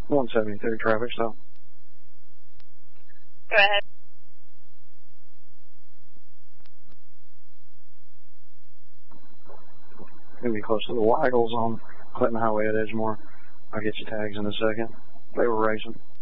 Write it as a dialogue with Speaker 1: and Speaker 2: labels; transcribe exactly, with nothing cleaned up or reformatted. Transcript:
Speaker 1: one seventy-three traffic stop.
Speaker 2: Go ahead.
Speaker 1: Gonna be close to the Waggles on Clinton Highway at Edgemore. I'll get you tags in a second. They were racing.